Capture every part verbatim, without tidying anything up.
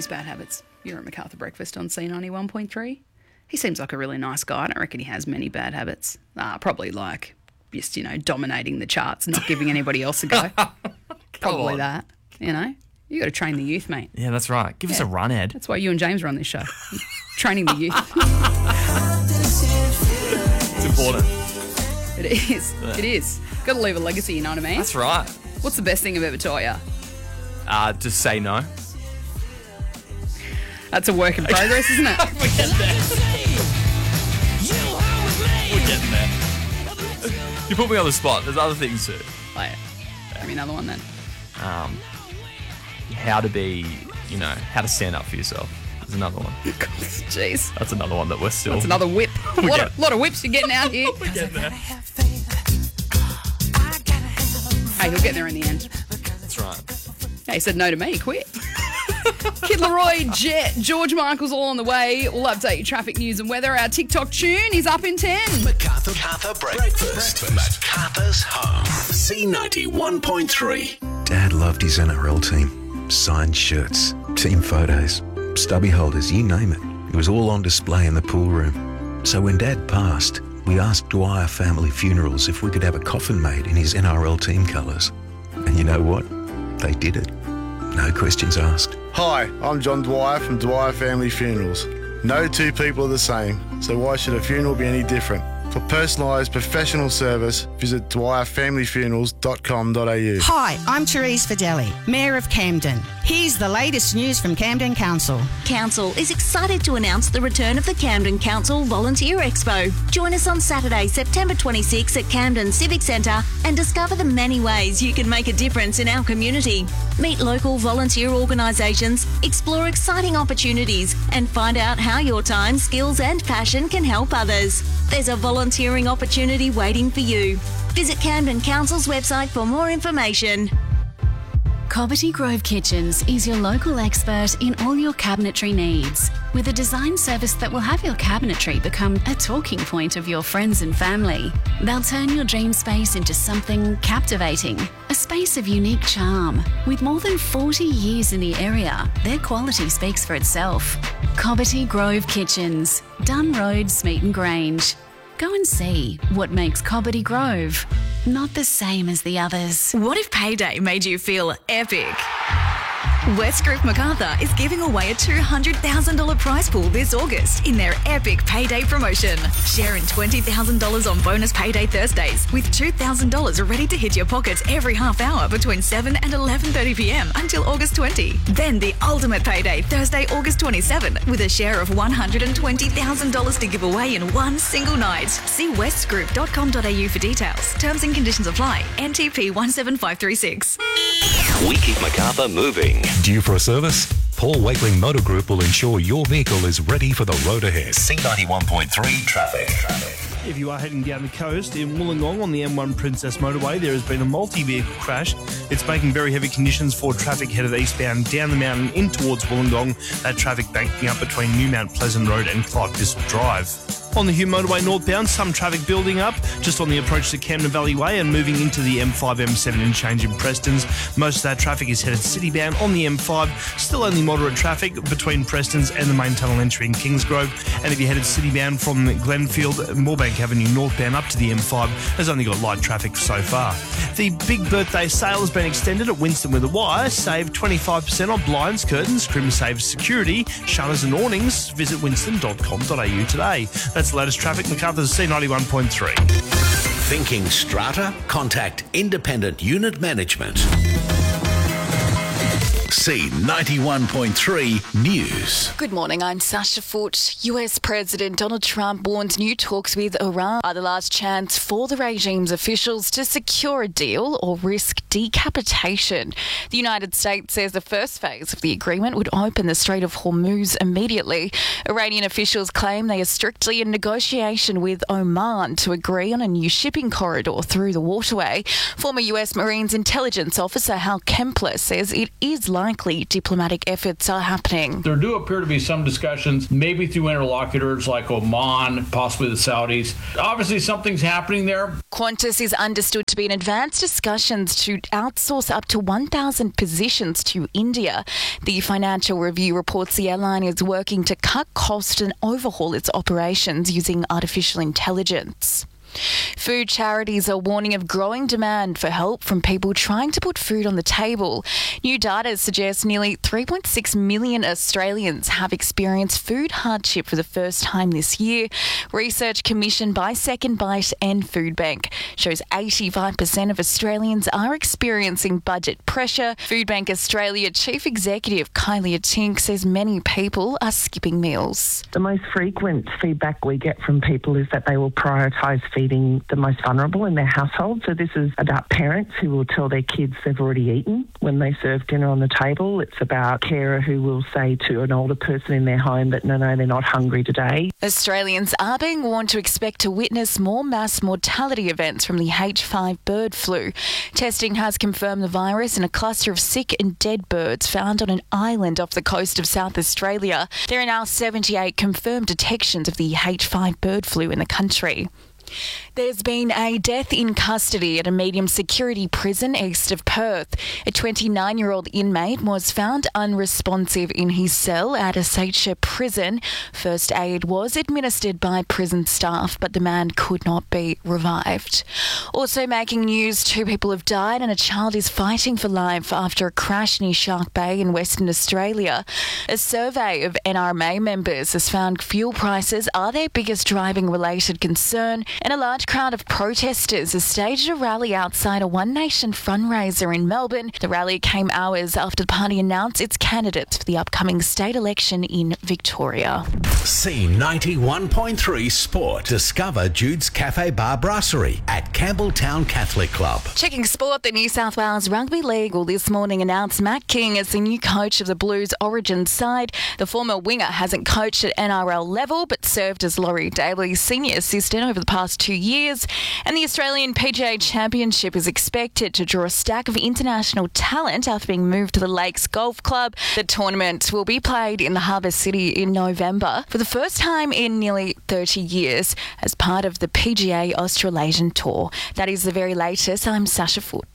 bad habits. You're at MacArthur Breakfast on C ninety-one point three. He seems like a really nice guy. I don't reckon he has many bad habits. Uh, probably like just, you know, dominating the charts, not giving anybody else a go. Probably on. that, you know. You got to train the youth, mate. Yeah, that's right. Give us Yeah. a run, Ed. That's why you and James are on this show. Training the youth. It's important. It is. It is. Got to leave a legacy, you know what I mean? That's right. What's the best thing I've ever taught you? Uh, just say no. That's a work in progress, isn't it? We're getting there. We're getting there. You put me on the spot. There's other things too. Oh, yeah. Give me another one then. Um, how to be, you know, how to stand up for yourself. There's another one. Jeez. That's another one that we're still... That's another whip. A lot, get- of, lot of whips you're getting out here. We're getting there. Hey, he'll get there in the end. That's right. Yeah, he said no to me. Quit. Kid Leroy, Jet, George Michael's all on the way. We'll update your traffic news and weather. Our TikTok tune is up in ten. MacArthur, MacArthur Breakfast. Breakfast. MacArthur's home. C ninety-one point three. Dad loved his N R L team. Signed shirts, team photos, stubby holders, you name it. It was all on display in the pool room. So when Dad passed, we asked Dwyer Family Funerals if we could have a coffin made in his N R L team colours. And you know what? They did it. No questions asked. Hi, I'm John Dwyer from Dwyer Family Funerals. No two people are the same, so why should a funeral be any different? For personalised professional service, visit dwyer family funerals dot com dot a u. Hi, I'm Therese Fideli, Mayor of Camden. Here's the latest news from Camden Council. Council is excited to announce the return of the Camden Council Volunteer Expo. Join us on Saturday, September twenty-sixth at Camden Civic Centre and discover the many ways you can make a difference in our community. Meet local volunteer organisations, explore exciting opportunities and find out how your time, skills and passion can help others. There's a volunteering opportunity waiting for you. Visit Camden Council's website for more information. Cobbitty Grove Kitchens is your local expert in all your cabinetry needs, with a design service that will have your cabinetry become a talking point of your friends and family. They'll turn your dream space into something captivating, a space of unique charm. With more than forty years in the area, their quality speaks for itself. Cobbitty Grove Kitchens, Dunn Road, Smeaton Grange. Go and see what makes Cobbitty Grove not the same as the others. What if payday made you feel epic? West Group MacArthur is giving away a two hundred thousand dollars prize pool this August in their epic payday promotion. Share in twenty thousand dollars on bonus payday Thursdays with two thousand dollars ready to hit your pockets every half hour between seven and eleven thirty p m until August twentieth. Then the ultimate payday Thursday, August twenty-seventh with a share of one hundred twenty thousand dollars to give away in one single night. See west group dot com dot a u for details. Terms and conditions apply. N T P one seven five three six. We keep MacArthur moving. Due for a service? Paul Wakeling Motor Group will ensure your vehicle is ready for the road ahead. C ninety-one point three traffic. If you are heading down the coast in Wollongong on the M one Princess Motorway, there has been a multi-vehicle crash. It's making very heavy conditions for traffic headed eastbound down the mountain in towards Wollongong. That traffic banking up between New Mount Pleasant Road and Clark District Drive. On the Hume Motorway northbound, some traffic building up just on the approach to Camden Valley Way and moving into the M five M seven interchange in Prestons. Most of that traffic is headed citybound on the M five. Still only moderate traffic between Prestons and the main tunnel entry in Kingsgrove. And if you're headed citybound from Glenfield, Moorebank Avenue northbound up to the M five, has only got light traffic so far. The big birthday sale has been extended at Winston with a Wire. Save twenty-five percent on blinds, curtains, Crim Save security, shutters and awnings. Visit winston dot com dot a u today. That's the latest traffic. MacArthur's C ninety-one point three. Thinking strata? Contact Independent Unit Management. C ninety-one point three News. Good morning, I'm Sasha Foote. U S President Donald Trump warns new talks with Iran are the last chance for the regime's officials to secure a deal or risk decapitation. The United States says the first phase of the agreement would open the Strait of Hormuz immediately. Iranian officials claim they are strictly in negotiation with Oman to agree on a new shipping corridor through the waterway. Former U S Marines intelligence officer Hal Kempler says it is likely likely diplomatic efforts are happening. There do appear to be some discussions, maybe through interlocutors like Oman, possibly the Saudis. Obviously, something's happening there. Qantas is understood to be in advanced discussions to outsource up to one thousand positions to India. The Financial Review reports the airline is working to cut costs and overhaul its operations using artificial intelligence. Food charities are warning of growing demand for help from people trying to put food on the table. New data suggests nearly three point six million Australians have experienced food hardship for the first time this year. Research commissioned by Second Bite and Foodbank shows eighty-five percent of Australians are experiencing budget pressure. Foodbank Australia Chief Executive Kylie Tink says many people are skipping meals. The most frequent feedback we get from people is that they will prioritise feeding the most vulnerable in their household. So this is about parents who will tell their kids they've already eaten when they serve dinner on the table. It's about carer who will say to an older person in their home that no, no, they're not hungry today. Australians are being warned to expect to witness more mass mortality events from the H five bird flu. Testing has confirmed the virus in a cluster of sick and dead birds found on an island off the coast of South Australia. There are now seventy-eight confirmed detections of the H five bird flu in the country. There's been a death in custody at a medium security prison east of Perth. A twenty-nine-year-old inmate was found unresponsive in his cell at Asacha prison. First aid was administered by prison staff, but the man could not be revived. Also making news, two people have died and a child is fighting for life after a crash near Shark Bay in Western Australia. A survey of N R M A members has found fuel prices are their biggest driving-related concern, and a large crowd of protesters has staged a rally outside a One Nation fundraiser in Melbourne. The rally came hours after the party announced its candidates for the upcoming state election in Victoria. C ninety-one point three Sport. Discover Jude's Cafe Bar Brasserie at Campbelltown Catholic Club. Checking sport, the New South Wales Rugby League will this morning announce Matt King as the new coach of the Blues Origin side. The former winger hasn't coached at N R L level but served as Laurie Daly's senior assistant over the past two years. And the Australian P G A Championship is expected to draw a stack of international talent after being moved to the Lakes Golf Club. The tournament will be played in the Harbour City in November for the first time in nearly thirty years as part of the P G A Australasian Tour. That is the very latest. I'm Sasha Foote.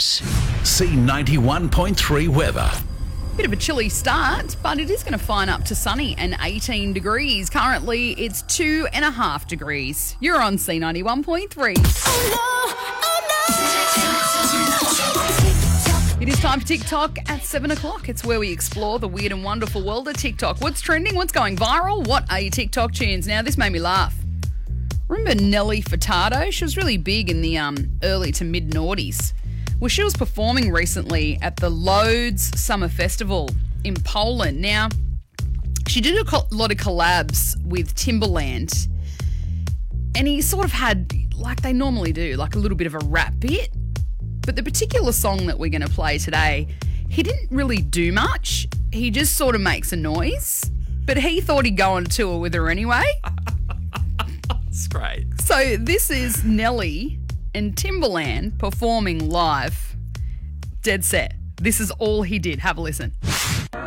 C ninety-one point three weather. Bit of a chilly start, but it is going to fine up to sunny and eighteen degrees. Currently, it's two and a half degrees. You're on C ninety-one point three. It is time for TikTok at seven o'clock. It's where we explore the weird and wonderful world of TikTok. What's trending? What's going viral? What are your TikTok tunes? Now, this made me laugh. Remember Nelly Furtado? She was really big in the um, early to mid-noughties. Well, she was performing recently at the Loads Summer Festival in Poland. Now, she did a co- lot of collabs with Timbaland, and he sort of had, like they normally do, like a little bit of a rap bit. But the particular song that we're going to play today, he didn't really do much. He just sort of makes a noise, but he thought he'd go on tour with her anyway. It's great. So this is Nelly and Timbaland performing live. Dead set. This is all he did. Have a listen.